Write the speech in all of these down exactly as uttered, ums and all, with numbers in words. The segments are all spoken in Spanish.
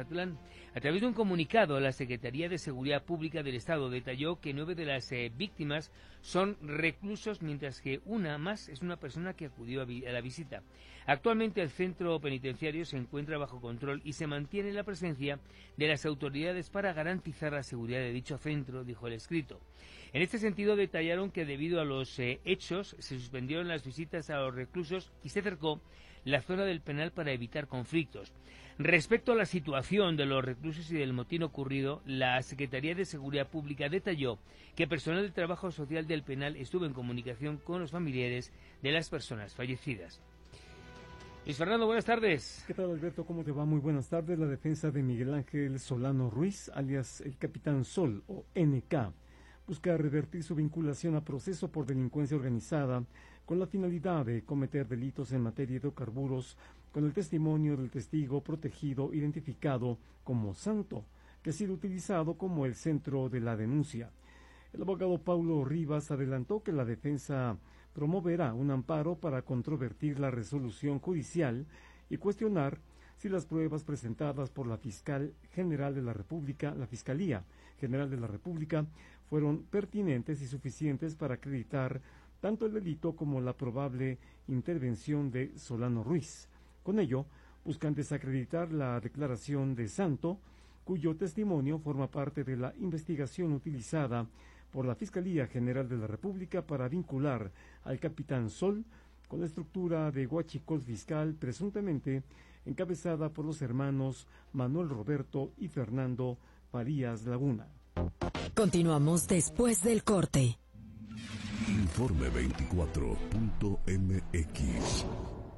Mazatlán. A través de un comunicado, la Secretaría de Seguridad Pública del Estado detalló que nueve de las eh, víctimas son reclusos, mientras que una más es una persona que acudió a, vi a la visita. Actualmente el centro penitenciario se encuentra bajo control y se mantiene la presencia de las autoridades para garantizar la seguridad de dicho centro, dijo el escrito. En este sentido, detallaron que debido a los eh, hechos se suspendieron las visitas a los reclusos y se cercó la zona del penal para evitar conflictos. Respecto a la situación de los reclusos y del motín ocurrido, la Secretaría de Seguridad Pública detalló que personal de trabajo social del penal estuvo en comunicación con los familiares de las personas fallecidas. Luis Fernando, buenas tardes. ¿Qué tal, Alberto? ¿Cómo te va? Muy buenas tardes. La defensa de Miguel Ángel Solano Ruiz, alias el Capitán Sol o N K, busca revertir su vinculación a proceso por delincuencia organizada con la finalidad de cometer delitos en materia de hidrocarburos con el testimonio del testigo protegido identificado como Santo, que ha sido utilizado como el centro de la denuncia. El abogado Paulo Rivas adelantó que la defensa promoverá un amparo para controvertir la resolución judicial y cuestionar si las pruebas presentadas por la Fiscal General de la República, la Fiscalía General de la República, fueron pertinentes y suficientes para acreditar tanto el delito como la probable intervención de Solano Ruiz. Con ello, buscan desacreditar la declaración de Santo, cuyo testimonio forma parte de la investigación utilizada por la Fiscalía General de la República para vincular al Capitán Sol con la estructura de huachicol fiscal presuntamente encabezada por los hermanos Manuel Roberto y Fernando Farías Laguna. Continuamos después del corte. Informe veinticuatro punto m x.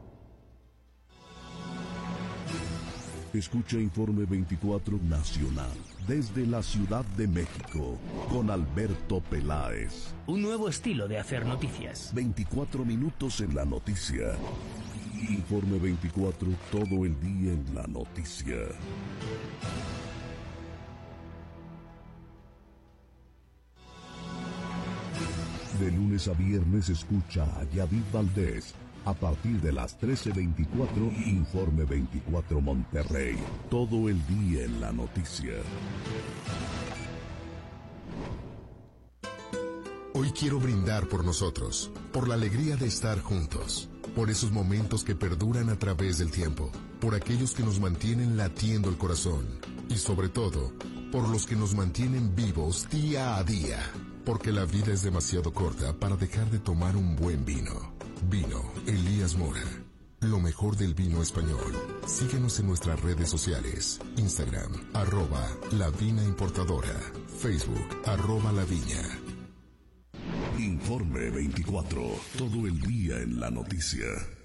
Escucha Informe veinticuatro Nacional desde la Ciudad de México con Alberto Peláez. Un nuevo estilo de hacer noticias. veinticuatro minutos en la noticia. Informe veinticuatro, todo el día en la noticia. De lunes a viernes escucha a Yadid Valdés. A partir de las trece veinticuatro, Informe veinticuatro Monterrey. Todo el día en la noticia. Hoy quiero brindar por nosotros, por la alegría de estar juntos, por esos momentos que perduran a través del tiempo, por aquellos que nos mantienen latiendo el corazón y sobre todo, por los que nos mantienen vivos día a día, porque la vida es demasiado corta para dejar de tomar un buen vino. Vino Elías Mora, lo mejor del vino español. Síguenos en nuestras redes sociales, Instagram, arroba La Vina Importadora, Facebook, arroba La Viña. Informe veinticuatro, todo el día en la noticia.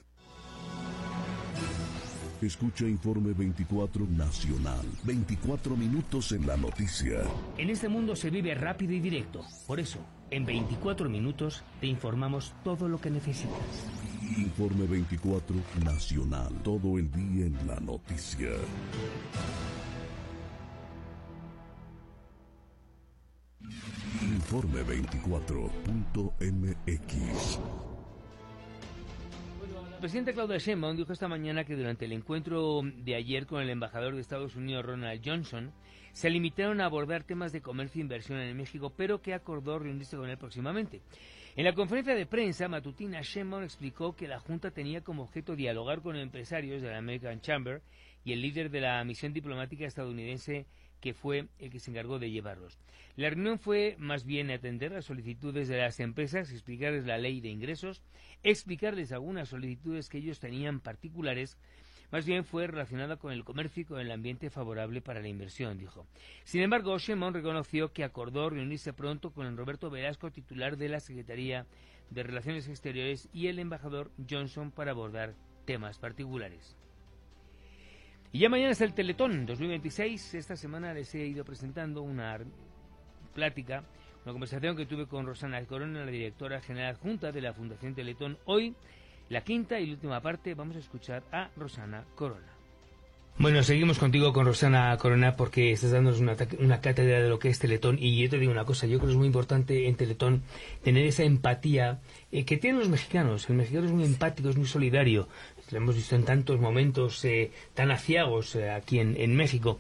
Escucha Informe veinticuatro Nacional, veinticuatro minutos en la noticia. En este mundo se vive rápido y directo, por eso, en veinticuatro minutos te informamos todo lo que necesitas. Informe veinticuatro Nacional, todo el día en la noticia. Informe veinticuatro punto m x. La presidenta Claudia Sheinbaum dijo esta mañana que durante el encuentro de ayer con el embajador de Estados Unidos, Ronald Johnson, se limitaron a abordar temas de comercio e inversión en México, pero que acordó reunirse con él próximamente. En la conferencia de prensa matutina, Sheinbaum explicó que la Junta tenía como objeto dialogar con empresarios de la American Chamber y el líder de la misión diplomática estadounidense, que fue el que se encargó de llevarlos. La reunión fue más bien atender las solicitudes de las empresas, explicarles la ley de ingresos, explicarles algunas solicitudes que ellos tenían particulares. Más bien fue relacionada con el comercio y con el ambiente favorable para la inversión, dijo. Sin embargo, Sheinbaum reconoció que acordó reunirse pronto con el Roberto Velasco, titular de la Secretaría de Relaciones Exteriores, y el embajador Johnson para abordar temas particulares. Y ya mañana es el Teletón dos mil veintiséis. Esta semana les he ido presentando una plática, una conversación que tuve con Rosana Corona, la directora general adjunta de la Fundación Teletón. Hoy, la quinta y última parte, vamos a escuchar a Rosana Corona. Bueno, seguimos contigo con Rosana Corona porque estás dándonos una, una cátedra de lo que es Teletón, y yo te digo una cosa, yo creo que es muy importante en Teletón tener esa empatía eh, que tienen los mexicanos. El mexicano es muy empático, es muy solidario, lo hemos visto en tantos momentos eh, tan aciagos eh, aquí en, en México,